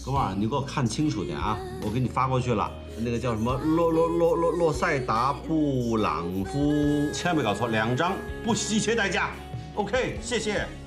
哥们儿，你给我看清楚点啊！我给你发过去了，那个叫什么洛塞达布朗夫，千万别搞错，2张，不惜一切代价。OK， 谢谢。